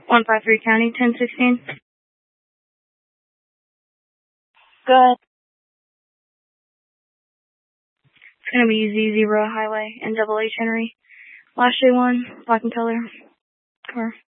153 County, 1016. Good. It's going to be Z0 Highway, NAA Henry. Last J1, black and color car.